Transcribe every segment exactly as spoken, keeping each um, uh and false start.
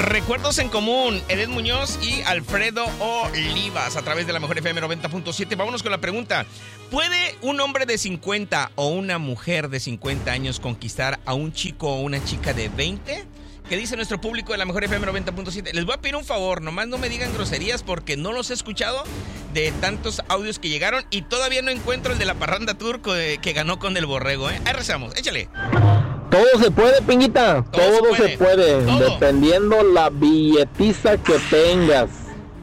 Recuerdos en común, Edith Muñoz y Alfredo Olivas a través de la Mejor F M noventa punto siete. Vámonos con la pregunta. ¿Puede un hombre de cincuenta o una mujer de cincuenta años conquistar a un chico o una chica de veinte? ¿Qué dice nuestro público de la Mejor F M noventa punto siete? Les voy a pedir un favor, nomás no me digan groserías porque no los he escuchado de tantos audios que llegaron y todavía no encuentro el de la Parranda Tour que, que ganó con el Borrego, ¿eh? Ahí rezamos, échale. Todo se puede, Pinguita. Todo, Todo se puede, se puede Todo. Dependiendo la billetiza que tengas.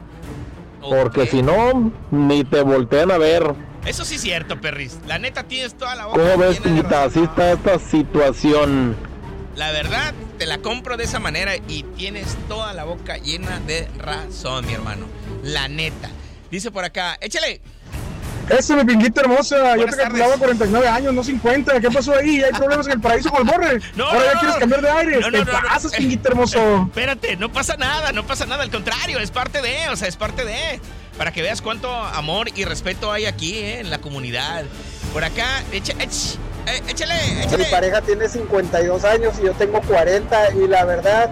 Okay. Porque si no, ni te voltean a ver. Eso sí es cierto, Perris. La neta tienes toda la boca. ¿Cómo ves, Pinguita? Así está esta situación. La verdad, te la compro de esa manera y tienes toda la boca llena de razón, mi hermano. La neta. Dice por acá, échale. Eso, mi Pinguita hermosa. Buenas Yo te calculaba cuarenta y nueve años, no cincuenta. ¿Qué pasó ahí? ¿Hay problemas en el paraíso con el Borre? No, Ahora no, ya no, quieres cambiar de aire. No, no, ¿Qué no, pasas, no. Pinguita hermoso? Espérate, no pasa nada, no pasa nada. Al contrario, es parte de, o sea, es parte de. Para que veas cuánto amor y respeto hay aquí, ¿eh? En la comunidad. Por acá, echa, ech, eh, échale, échale. Mi pareja tiene cincuenta y dos años y yo tengo cuarenta y la verdad...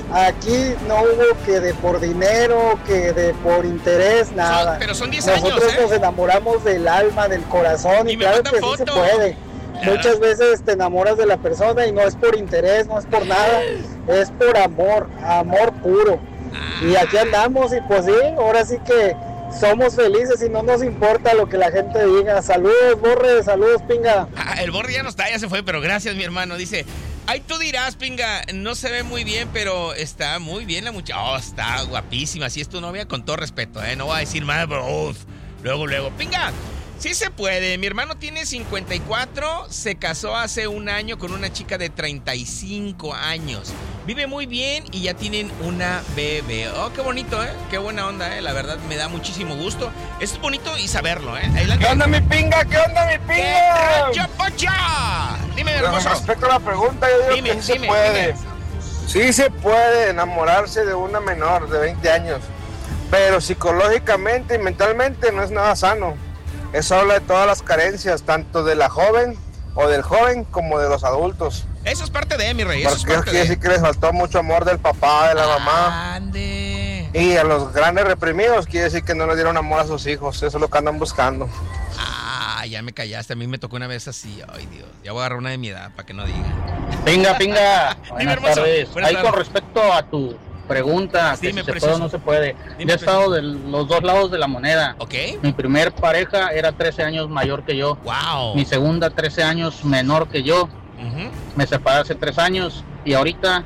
Aquí no hubo que de por dinero, que de por interés, nada. Son, pero son diez años, Nosotros ¿eh? nos enamoramos del alma, del corazón y, y claro que foto. Sí se puede. Ah. Muchas veces te enamoras de la persona y no es por interés, no es por nada, es por amor, amor puro. Ah. Y aquí andamos y pues sí, ahora sí que somos felices y no nos importa lo que la gente diga. Saludos, Borre, saludos, Pinga. Ah, el Borre ya no está, ya se fue, pero gracias, mi hermano. Dice... Ay, tú dirás, Pinga, no se ve muy bien, pero está muy bien la muchacha. Oh, está guapísima. Si es tu novia, con todo respeto, ¿eh? No voy a decir más, pero uf, luego, luego. Pinga, sí se puede. Mi hermano tiene cincuenta y cuatro, se casó hace un año con una chica de treinta y cinco años. Vive muy bien y ya tienen una bebé. Oh, qué bonito, ¿eh? Qué buena onda, ¿eh? La verdad, me da muchísimo gusto. Es bonito y saberlo, ¿eh? Adelante. ¿Qué onda, mi Pinga? ¿Qué onda, mi Pinga? ¡Yo, pocha! Dime, hermoso. Con respecto a la pregunta, yo digo dime, que sí dime, se puede. Dime. Sí se puede enamorarse de una menor de veinte años. Pero psicológicamente y mentalmente no es nada sano. Eso habla de todas las carencias, tanto de la joven o del joven como de los adultos. Eso es parte de mi rey. Eso Porque es parte quiere de... decir que les faltó mucho amor del papá, de la mamá. Ande. Y a los grandes reprimidos quiere decir que no le dieron amor a sus hijos. Eso es lo que andan buscando. Ah, ya me callaste. A mí me tocó una vez así. Ay, Dios. Ya voy a agarrar una de mi edad para que no digan. Pinga, pinga. Dime, Buenas tardes. Buenas Ahí tardes. con respecto a tu pregunta, que Dime, si se precioso. puede o no se puede. Dime, Yo he estado de los dos lados de la moneda. Ok. Mi primer pareja era trece años mayor que yo. Wow. Mi segunda, trece años menor que yo. Uh-huh. Me separé hace tres años y ahorita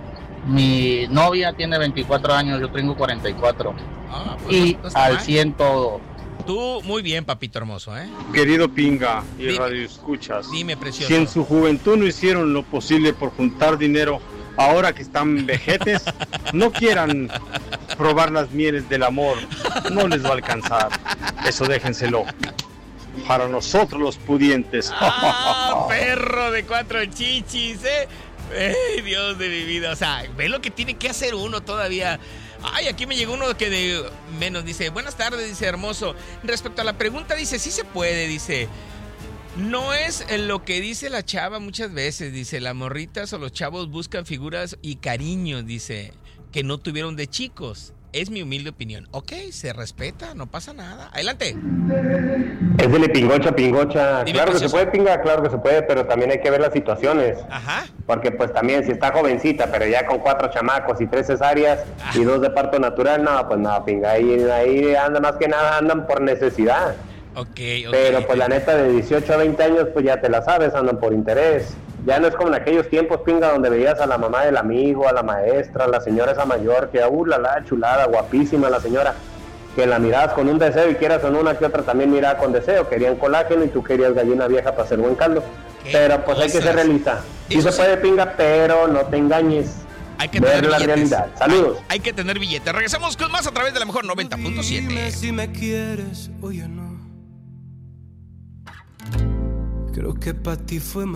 mi novia tiene veinticuatro años, yo tengo cuarenta y cuatro. Ah, pues y no, no está al mal. cien todo. Tú muy bien, papito hermoso, ¿eh? Querido Pinga y Dime. Radio Escuchas, Dime, precioso. si en su juventud no hicieron lo posible por juntar dinero, ahora que están vejetes, no quieran probar las mieles del amor, no les va a alcanzar. Eso déjenselo para nosotros los pudientes. ¡Ah, perro de cuatro chichis, eh! ¡Ey, Dios de mi vida! O sea, ve lo que tiene que hacer uno todavía. Ay, aquí me llegó uno que de menos. Dice, buenas tardes, dice hermoso. Respecto a la pregunta, dice, sí se puede, dice. No es lo que dice la chava muchas veces, dice, las morritas o los chavos buscan figuras y cariños, dice, que no tuvieron de chicos. Es mi humilde opinión. Ok, se respeta, no pasa nada. Adelante. Es de pingocha, pingocha. Dime, Claro que precioso. se puede, Pinga, claro que se puede, pero también hay que ver las situaciones. Ajá. Porque pues también si está jovencita, pero ya con cuatro chamacos y tres cesáreas Ah. y dos de parto natural, no, pues no, Pinga, ahí, ahí anda más que nada, andan por necesidad. Ok, ok. Pero pues la neta de dieciocho a veinte años, pues ya te la sabes, andan por interés. Ya no es como en aquellos tiempos, Pinga, donde veías a la mamá del amigo, a la maestra, a la señora esa mayor, que uh, la, la chulada, guapísima la señora, que la mirabas con un deseo y quieras o no, una que otra también miraba con deseo, querían colágeno y tú querías gallina vieja para hacer buen caldo. Pero pues hay que ser realista. Sí se puede, Pinga, pero no te engañes. Hay que ver tener la billetes. realidad. Saludos. Hay, hay que tener billetes. Regresamos con más a través de la mejor noventa punto siete. Dime si me quieres o ya no. Creo que para ti fue más